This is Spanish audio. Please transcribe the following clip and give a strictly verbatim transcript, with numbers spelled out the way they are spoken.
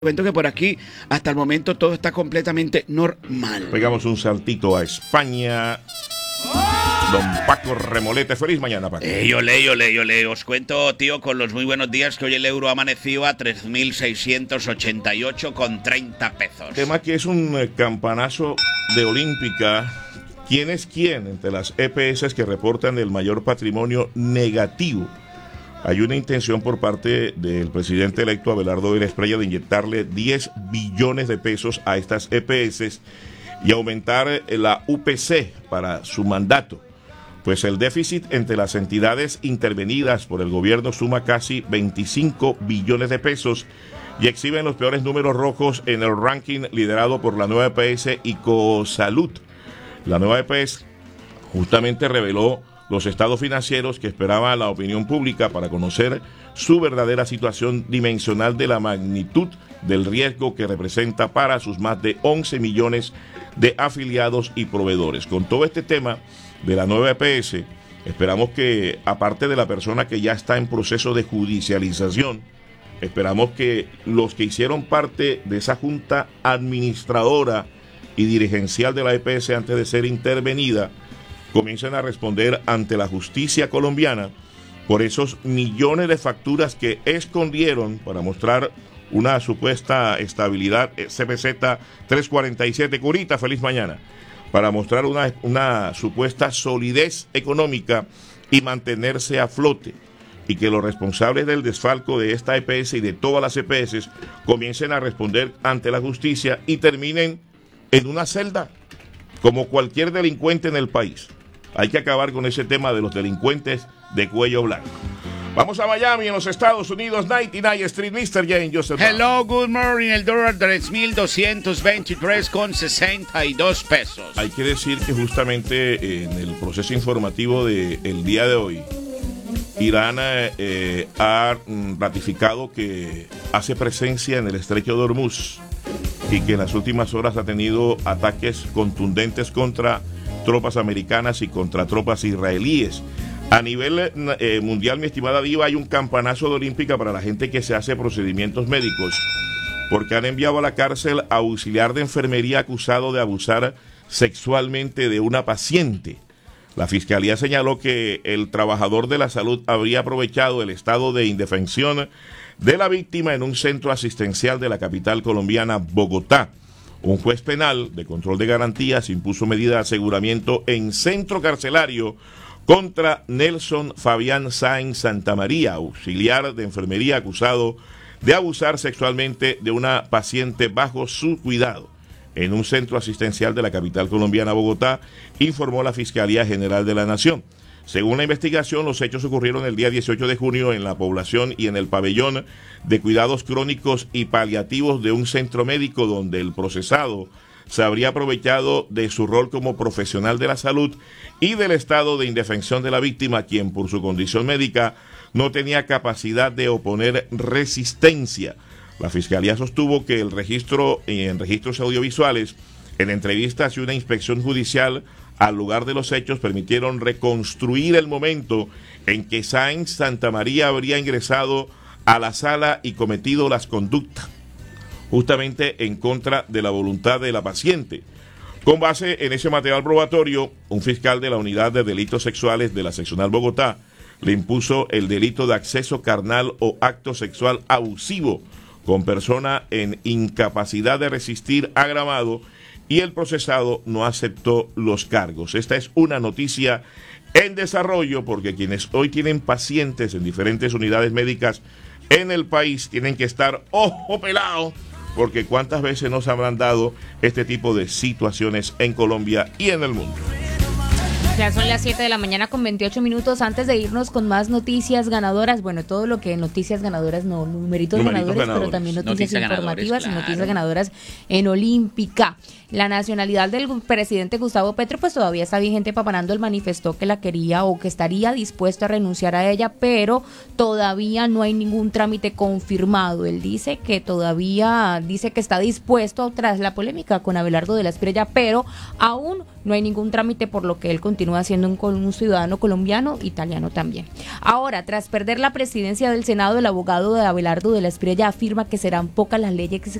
Cuento que por aquí, hasta el momento, todo está completamente normal. Pegamos un saltito a España. Don Paco Remolete, feliz mañana, Paco. Eh, yo leo, yo leo, yo leo. Os cuento, tío, con los muy buenos días que hoy el euro ha amanecido a tres mil seiscientos ochenta y ocho con treinta pesos. Tema que es un eh, campanazo de Olímpica. ¿Quién es quién entre las E P S que reportan el mayor patrimonio negativo? Hay una intención por parte del presidente electo Abelardo Vélez Prella de inyectarle diez billones de pesos a estas E P S y aumentar la U P C para su mandato. Pues el déficit entre las entidades intervenidas por el gobierno suma casi veinticinco billones de pesos y exhiben los peores números rojos en el ranking liderado por la nueva E P S Icosalud. La nueva E P S justamente reveló los estados financieros que esperaba la opinión pública para conocer su verdadera situación dimensional de la magnitud del riesgo que representa para sus más de once millones de afiliados y proveedores. Con todo este tema de la nueva E P S, esperamos que, aparte de la persona que ya está en proceso de judicialización, esperamos que los que hicieron parte de esa junta administradora y dirigencial de la E P S antes de ser intervenida, comiencen a responder ante la justicia colombiana por esos millones de facturas que escondieron para mostrar una supuesta estabilidad. C P Z trescientos cuarenta y siete, Curita, feliz mañana. Para mostrar una, una supuesta solidez económica y mantenerse a flote, y que los responsables del desfalco de esta E P S y de todas las E P S comiencen a responder ante la justicia y terminen en una celda como cualquier delincuente en el país. Hay que acabar con ese tema de los delincuentes de cuello blanco. Vamos a Miami, en los Estados Unidos, noventa y nueve Street, mister Jane Joseph. Hello, good morning. El dólar tres mil doscientos veintitrés con sesenta y dos pesos. Hay que decir que justamente en el proceso informativo del día de hoy, Irán eh, ha ratificado que hace presencia en el estrecho de Hormuz y que en las últimas horas ha tenido ataques contundentes contra tropas americanas y contra tropas israelíes. A nivel eh, mundial, mi estimada Diva, hay un campanazo de Olímpica para la gente que se hace procedimientos médicos, porque han enviado a la cárcel a auxiliar de enfermería acusado de abusar sexualmente de una paciente. La fiscalía señaló que el trabajador de la salud habría aprovechado el estado de indefensión de la víctima en un centro asistencial de la capital colombiana, Bogotá. Un juez penal de control de garantías impuso medida de aseguramiento en centro carcelario contra Nelson Fabián Sáenz Santamaría, auxiliar de enfermería acusado de abusar sexualmente de una paciente bajo su cuidado en un centro asistencial de la capital colombiana, Bogotá, informó la Fiscalía General de la Nación. Según la investigación, los hechos ocurrieron el día dieciocho de junio en la población y en el pabellón de cuidados crónicos y paliativos de un centro médico donde el procesado se habría aprovechado de su rol como profesional de la salud y del estado de indefensión de la víctima, quien por su condición médica no tenía capacidad de oponer resistencia. La Fiscalía sostuvo que el registro en registros audiovisuales, en entrevistas y una inspección judicial al lugar de los hechos permitieron reconstruir el momento en que Sáenz Santamaría habría ingresado a la sala y cometido las conductas justamente en contra de la voluntad de la paciente. Con base en ese material probatorio, un fiscal de la Unidad de Delitos Sexuales de la Seccional Bogotá le impuso el delito de acceso carnal o acto sexual abusivo con persona en incapacidad de resistir agravado, y el procesado no aceptó los cargos. Esta es una noticia en desarrollo porque quienes hoy tienen pacientes en diferentes unidades médicas en el país tienen que estar ojo pelado, porque cuántas veces nos habrán dado este tipo de situaciones en Colombia y en el mundo. Ya son las siete de la mañana con veintiocho minutos. Antes de irnos con más noticias ganadoras, bueno, todo lo que noticias ganadoras, no, numeritos, numeritos ganadores, ganadores, pero también noticias, noticias informativas claro. Y noticias ganadoras en Olímpica. La nacionalidad del presidente Gustavo Petro pues todavía está vigente. Papanando, él manifestó que la quería o que estaría dispuesto a renunciar a ella, pero todavía no hay ningún trámite confirmado. Él dice que todavía, dice que está dispuesto tras la polémica con Abelardo de la Espriella, pero aún no hay ningún trámite, por lo que él continúa siendo un, un ciudadano colombiano, italiano también. Ahora, tras perder la presidencia del Senado, el abogado de Abelardo de la Espriella afirma que serán pocas las leyes